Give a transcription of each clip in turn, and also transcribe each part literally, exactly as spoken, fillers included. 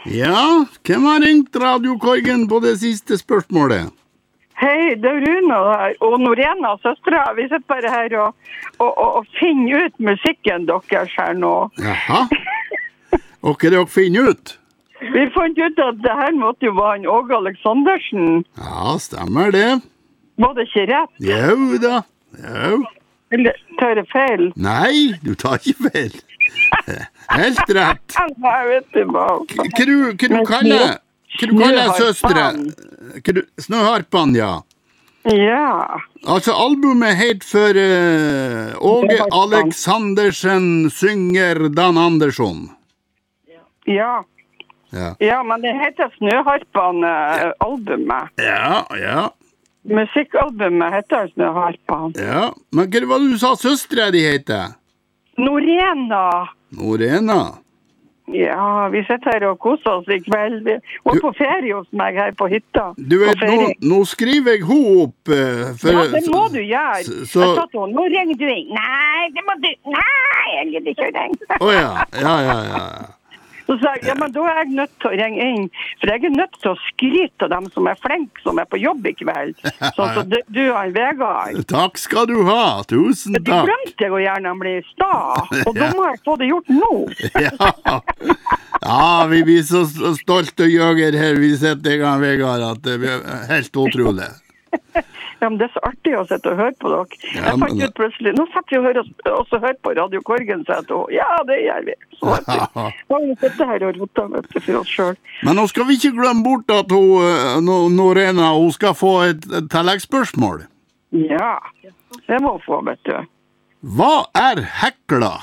Ja, hvem har ringt radiokorgen på det siste spørsmålet? Hei, det er Rune og Norena, søstre. Vi sitter bare her og, og, og, og finner ut musikken deres her nå. Jaha. Og hva dere finner ut? Vi fant ut at det her måtte jo være en Åge Aleksandersen. Ja, stemmer det. Var det ikke rett? Jo da, jo. Eller tar jeg feil? Nei, du tar ikke feil. Helt rett. Nei, vet du hva. Hva du, hva du kaller, hva du kaller søstre? Hva du, Snøharpan, ja. Ja. Altså, albumet heter for uh, Åge Aleksandersen synger Dan Andersson. Ja. Ja. Ja, men det heter Snøharpan uh, albumet. Ja, ja. Musikkalbumet heter Snøharpan. Ja, men hva var det du sa søstre de heter? Norena. Norena? Ja, vi sitter her og koser oss i kveld. Vi var på ferie hos meg her på hytta. Du vet, nå, nå skriver jeg hun opp. Uh, for, ja, det må du gjøre. Så, jeg sa til henne, nå ringer du inn. Nei, det må du. Nei, jeg gidder ikke å ringe. Å ja, ja, ja, ja. Så sa jeg, ja, men da er jeg nødt til å ringe inn, for jeg er nødt til å skryte av dem som er flinke, som er på jobb i kveld. Sånn så du, du er en Vegard. Takk skal du ha, tusen takk. Du glemte jeg å gjerne bli sta, og da må jeg få det gjort nå. Ja, ja, vi blir så stolte jøger her, vi setter i gang Vegard, at det er helt utrolig. Ja, men det er så artig å sitte og høre på dere. Ja, jeg fant ut plutselig, nå satt vi og høre, også høre på Radio Korgen, så jeg tog, ja, det gjør vi. Så vet vi. Da har vi sittet her og rotet, vet du, for oss selv. Men nå skal vi ikke glemme bort at hun, Norena, hun skal få et, et tilleggsspørsmål. Ja, det må hun få, vet du. Hva er hekla?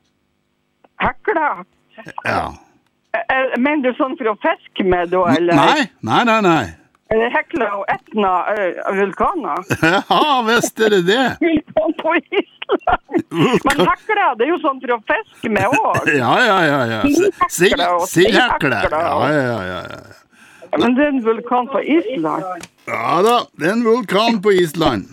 Hekla? Ja. Mener du sånn for å fiske med, da, eller? Nei, nei, nei, nei. Er det Hekla og Etna uh, vulkaner? Ja, visst er det det. Vulkan på Island. Men Hekla, det er jo sånn for å fiske med også. Ja, ja, ja, ja. Sildhekla. Ja, ja, ja, ja. Men det er en vulkan på Island. Ja da, det er en vulkan på Island.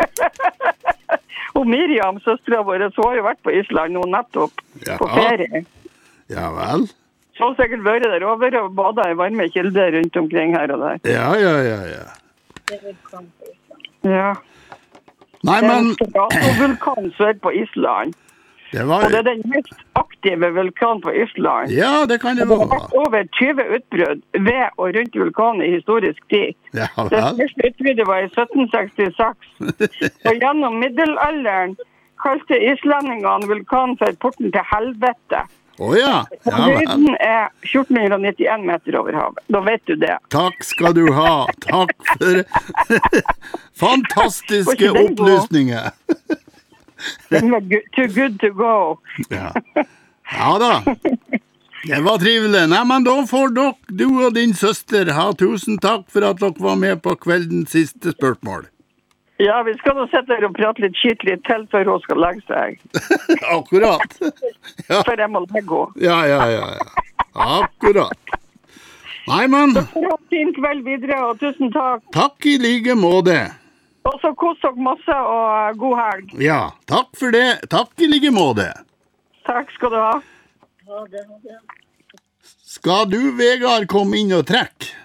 Og Miriam, søstera vår, så har jo vært på Island nå nettopp, ja. På ferie. Ja vel. Så har sikkert vært der over og badet i varme kilder rundt omkring her og der. Ja, ja, ja, ja. Det er vulkan på Island. Ja. Nei, men... Det er vulkan som er på Island. Det var... Og det er den mest aktive vulkan på Island. Ja, det kan det være. Det har vært over tjue utbrudd ved og rundt vulkanen i historisk tid. Ja, vel. Det første utbruddet var i sytten sekstiseks. Og gjennom middelalderen kalte islendingene vulkanen for porten til helvete. Å oh, ja, ja høyden er fjorten nittien meter over havet. Da vet du det. Takk skal du ha. Takk for fantastiske opplysninger. Den var good, too good to go. Ja. Ja da. Det var trivelig. Nei, men da får dere, du og din søster, ha tusen takk for at dere var med på kveldens siste spørsmål. Ja, vi skal nå sette her og prate litt skitt litt til før hun skal legge seg. Akkurat. Ja. For jeg må legge henne. Ja, ja, ja, ja. Akkurat. Nei, men... Dere får ha en fin kveld videre, og tusen takk. Takk i like måte. Og så kos dere masse, og god helg. Ja, takk for det. Takk i like måte. Takk skal du ha. Ha det, ha det. Skal du, Vegard, komme inn og trekke?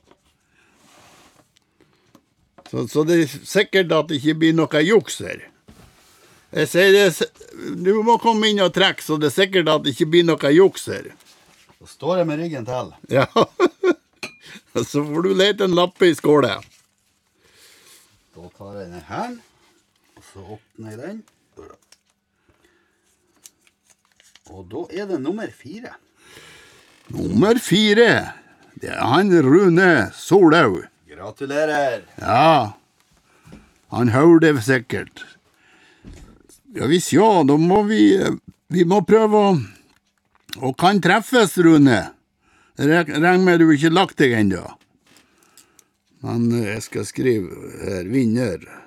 Så, så det er sikkert at det ikke blir noe juks her. Jeg sier det, du må komme inn og trekke, så det er sikkert at det ikke blir noe juks her. Så står jeg med ryggen til. Ja. Så får du lete en lappe i skålet. Da tar jeg den her, og så åpner jeg den. Og da er det nummer fire. Nummer fire, det er han Rune Solhaug. Gratulerer. Ja, han hører det sikkert. Ja, hvis ja, da må vi, vi må prøve å, og kan treffes, Rune. Regn med du ikke lagt deg enda. Men jeg skal skrive her, vinner.